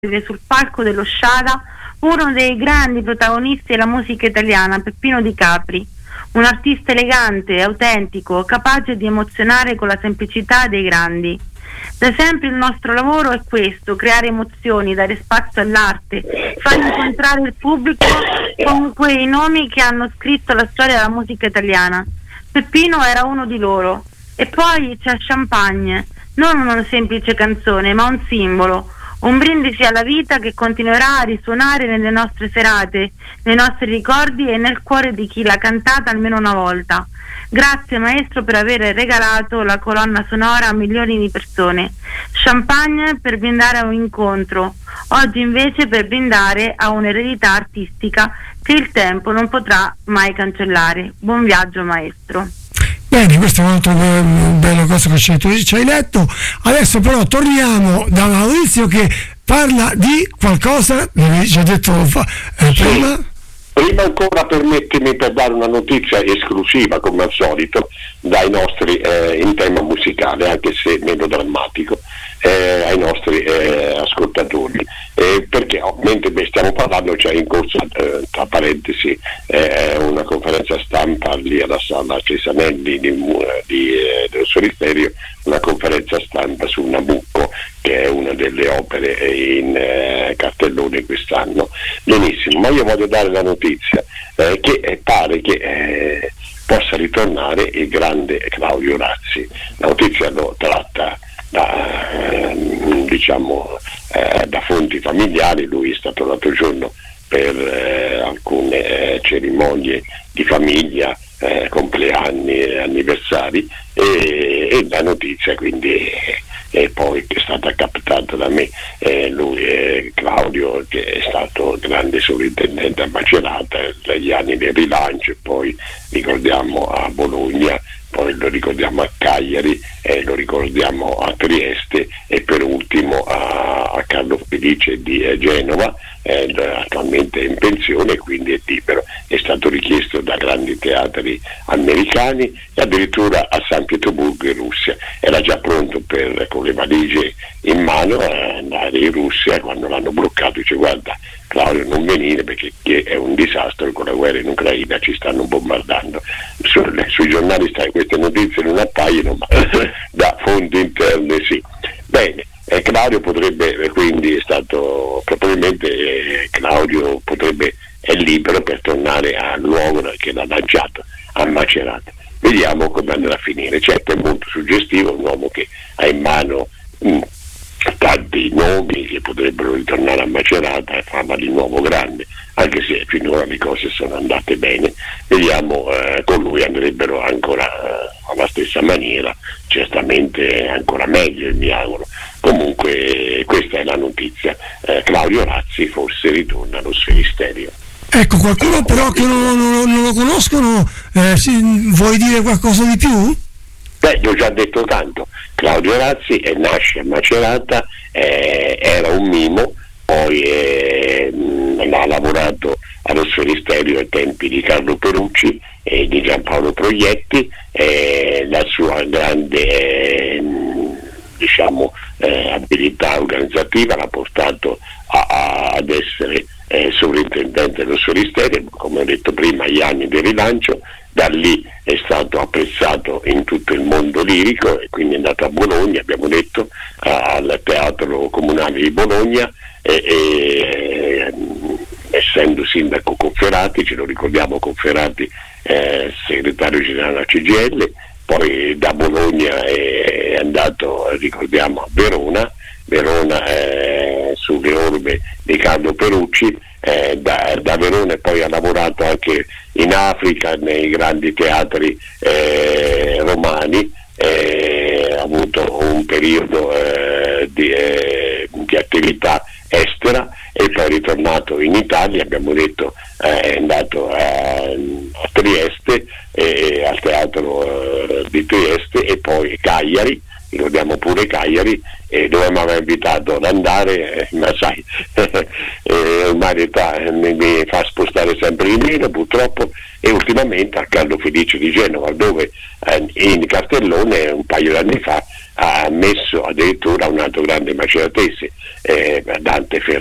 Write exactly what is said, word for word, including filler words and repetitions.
sul palco dello Sciada uno dei grandi protagonisti della musica italiana, Peppino Di Capri, un artista elegante, autentico, capace di emozionare con la semplicità dei grandi. Da sempre il nostro lavoro è questo: creare emozioni, dare spazio all'arte, far incontrare il pubblico con quei nomi che hanno scritto la storia della musica italiana. Peppino era uno di loro. E poi c'è Champagne, non una semplice canzone, ma un simbolo, un brindisi alla vita che continuerà a risuonare nelle nostre serate, nei nostri ricordi e nel cuore di chi l'ha cantata almeno una volta. Grazie maestro per aver regalato la colonna sonora a milioni di persone. Champagne per brindare a un incontro, oggi invece per brindare a un'eredità artistica che il tempo non potrà mai cancellare. Buon viaggio maestro. Bene, questo è un altro bello cosa che ci hai letto. Adesso però torniamo da Maurizio che parla di qualcosa, mi ci ha detto eh, prima. Sì. Prima ancora permettimi per dare una notizia esclusiva, come al solito, dai nostri eh, in tema musicale, anche se meno drammatico, eh, ai nostri eh, ascoltatori. Eh, perché oh, mentre stiamo parlando c'è in corso, eh, tra parentesi, eh, una conferenza stampa lì alla sala Cesanelli di, di, eh, del Solisterio, una conferenza stampa su Nabucco, che è una delle opere in eh, cartellone quest'anno. Benissimo, ma io voglio dare la notizia eh, che eh, pare che eh, possa ritornare il grande Claudio Razzi. La notizia lo tratta da, eh, diciamo, eh, da fonti familiari. Lui è stato l'altro giorno per eh, alcune eh, cerimonie di famiglia, eh, compleanni e anniversari, e, e la notizia quindi e poi è stata captata da me. Eh, lui è Claudio, che è stato grande sovrintendente a Macerata negli anni del rilancio, e poi ricordiamo a Bologna, poi lo ricordiamo a Cagliari, eh, lo ricordiamo a Trieste e per ultimo a, a Carlo Felice di eh, Genova, eh, attualmente è in pensione, quindi è libero. È stato richiesto da grandi teatri americani e addirittura a San Pietroburgo in Russia. Era già pronto per, con le valigie in mano, a andare in Russia. Quando l'hanno bloccato dice: guarda Claudio, non venire perché è un disastro, con la guerra in Ucraina ci stanno bombardando. Su, sui giornali stai, queste notizie non appaiono, ma da fonti interne sì. Bene, eh, Claudio potrebbe, quindi è stato probabilmente eh, Claudio potrebbe è libero per tornare al luogo che l'ha lanciato, a Macerata. Vediamo come andrà a finire. Certo, è molto suggestivo, un uomo che ha in mano mh, tanti nomi che potrebbero ritornare a Macerata e farla di nuovo grande, anche se finora le cose sono andate bene. Vediamo, eh, con lui andrebbero ancora eh, alla stessa maniera, certamente ancora meglio, mi auguro. Comunque questa è la notizia. eh, Claudio Razzi forse ritorna allo Sferisterio. Ecco, qualcuno però che non, non, non lo conoscono, eh, si, vuoi dire qualcosa di più? Beh, gli ho già detto tanto. Claudio Razzi eh, nasce a Macerata, eh, era un mimo, poi eh, mh, ha lavorato allo Sferisterio ai tempi di Carlo Perucci e di Giampaolo Proietti. Eh, la sua grande eh, diciamo eh, abilità organizzativa l'ha portato a, a, ad essere eh, sovrintendente dello Sferisterio, come ho detto prima, agli anni del rilancio. Da lì è stato apprezzato in tutto il mondo lirico e quindi è andato a Bologna, abbiamo detto, al Teatro Comunale di Bologna, e, e essendo sindaco Conferati, ce lo ricordiamo, Conferati eh, segretario generale della C G I L, poi da Bologna è andato, ricordiamo, a Verona, Verona eh, sulle orme di Carlo Perucci. Eh, da, da Verona poi ha lavorato anche in Africa nei grandi teatri eh, romani, eh, ha avuto un periodo eh, di, eh, di attività estera e poi è ritornato in Italia. Abbiamo detto eh, è andato a, a Trieste, eh, al teatro eh, di Trieste, e poi Cagliari, ricordiamo pure Cagliari, e dove mi aveva invitato ad andare, eh, ma sai, eh, ormai l'età eh, mi, mi fa spostare sempre di meno purtroppo, e ultimamente a Carlo Felice di Genova, dove eh, in cartellone un paio di anni fa ha messo addirittura un altro grande maceratese, eh, Dante Ferrari.